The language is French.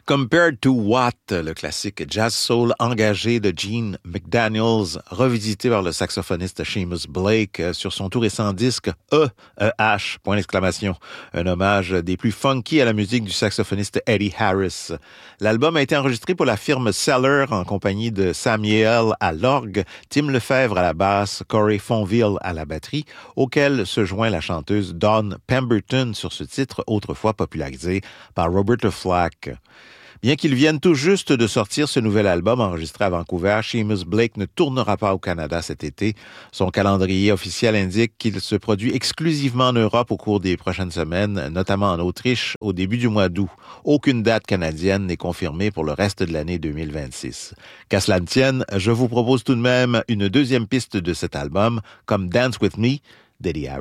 Compared to What, le classique jazz soul engagé de Gene McDaniels, revisité par le saxophoniste Seamus Blake sur son tout récent disque E-E-H, point d'exclamation, un hommage des plus funky à la musique du saxophoniste Eddie Harris. L'album a été enregistré pour la firme Cellar en compagnie de Samuel à l'orgue, Tim Lefebvre à la basse, Corey Fonville à la batterie, auquel se joint la chanteuse Dawn Pemberton sur ce titre autrefois popularisé par Roberta Flack. Bien qu'il vienne tout juste de sortir ce nouvel album enregistré à Vancouver, Seamus Blake ne tournera pas au Canada cet été. Son calendrier officiel indique qu'il se produit exclusivement en Europe au cours des prochaines semaines, notamment en Autriche au début du mois d'août. Aucune date canadienne n'est confirmée pour le reste de l'année 2026. Qu'à cela ne tienne, je vous propose tout de même une deuxième piste de cet album, comme Dance With Me d'Eddie Harris.